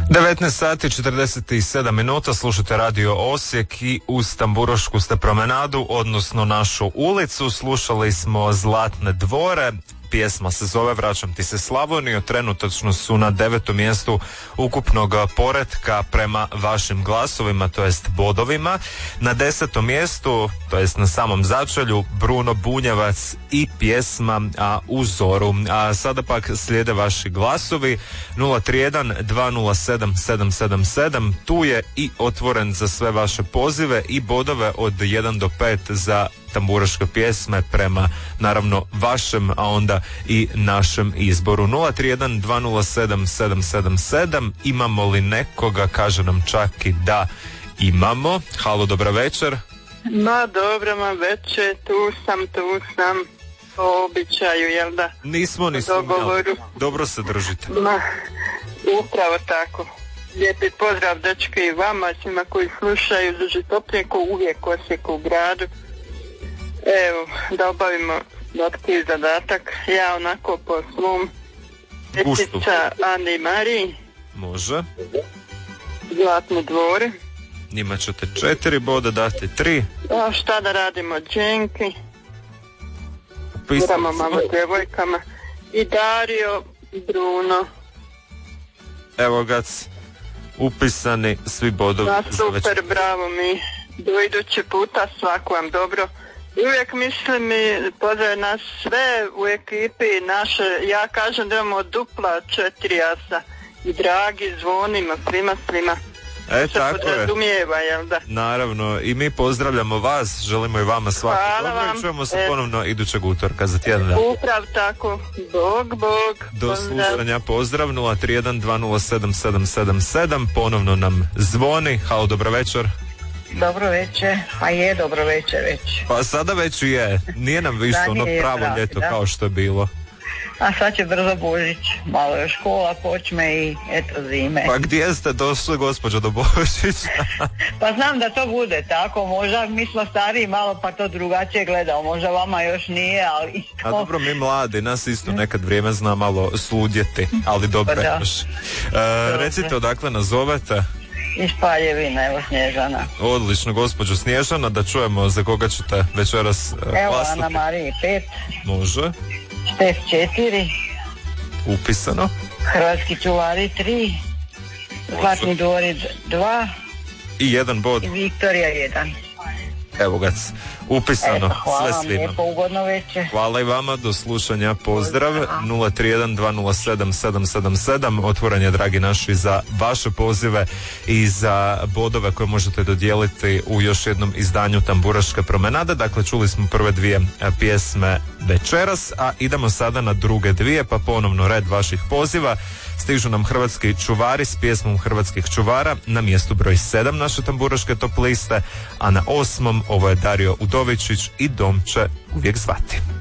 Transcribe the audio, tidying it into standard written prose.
19 sati 47 minuta, slušate Radio Osijek i uz Tamburošku ste promenadu, odnosno našu ulicu. Slušali smo Zlatne dvore. Pjesma se zove Vraćam ti se Slavonijo. Trenutačno su na 9. mjestu ukupnog poretka prema vašim glasovima, to jest bodovima. Na 10. mjestu, to jest na samom začelju, Bruno Bunjevac i pjesma U zoru. A sada pak slijede vaši glasovi 031 207 777. Tu je i otvoren za sve vaše pozive i bodove od 1 do 5 za tamburaške pjesme prema naravno vašem, a onda i našem izboru. 031 207 777. Imamo li nekoga? Kaže nam čak i da imamo. Halo, dobra večer. Ma dobro, večer, tu sam. Po običaju, jel da? Nismo. Dobro se držite. Ma, upravo tako. Lijepi pozdrav, dečki, i vama, svima koji slušaju, drži topljeko, uvijek Osijeku u gradu. Evo, da obavimo dotki zadatak, ja onako po svom Petica Ani i Mariji. Može. Zlatne dvore. Njima ćete 4 boda, dati 3. A šta da radimo, Dženki. Upisamo malo djevojkama. I Dario, i Bruno. Evo ga, upisani svi bodovi. Da, super, bravo mi. Do idući puta, svako vam dobro. I uvijek mislim i pozdrav nas sve u ekipi naše, ja kažem da imamo dupla 4 asa i dragi zvonima svima. Tako je. Razumijeva, jel da? Naravno, i mi pozdravljamo vas, želimo i vama svako dobro i čujemo se ponovno idućeg utorka za tjedan. Uprav tako, Bog. Do slušanja, pozdrav, 031 207 777, ponovno nam zvoni. Halo, dobro večer. Dobro večer, a je dobro večer već. Pa sada već je, nije nam više ono pravo ljeto kao što je bilo. A sad će brzo Božić, malo još škola počme i eto zime. Pa gdje ste došli, gospođo, do Božića? Pa znam da to bude tako, možda mi smo stariji malo pa to drugačije gledamo, možda vama još nije, ali isto. A dobro, mi mladi, nas isto nekad vrijeme zna malo sludjeti, ali dobro još. Recite odakle nazovete? Iz Paljevina, evo Snježana. Odlično, gospođo Snježana, da čujemo za koga ćete večeras glasati. Evo Ana Mariji 5. Može. Štef 4. Upisano. Hrvatski čuvari 3. Zlatni dvori 2. I 1 bod. I Viktorija 1. Evo ga, upisano. Eto, hvala sve svima. Lijepo, ugodno večer. Hvala i vama, do slušanja, pozdrav. 031 207 777. Otvoren je, dragi naši, za vaše pozive i za bodove koje možete dodijeliti u još jednom izdanju Tamburaške promenade. Dakle, čuli smo prve 2 pjesme večeras, a idemo sada na druge 2, pa ponovno red vaših poziva. Stižu nam Hrvatski čuvari s pjesmom Hrvatskih čuvara na mjestu broj 7 naše Tamburaške top liste, a na 8. ovo je Dario Udovičić i Dom će uvijek zvati.